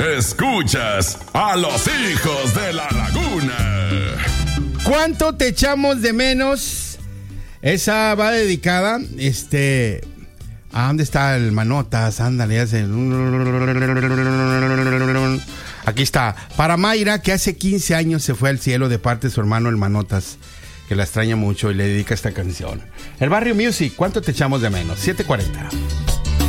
Escuchas a los hijos de la laguna. ¿Cuánto te echamos de menos? Esa va dedicada, ¿a dónde está el Manotas? Ándale, hace. Aquí está. Para Mayra, que hace 15 años se fue al cielo de parte de su hermano el Manotas, que la extraña mucho y le dedica esta canción. El Barrio Music, ¿cuánto te echamos de menos? 7:40.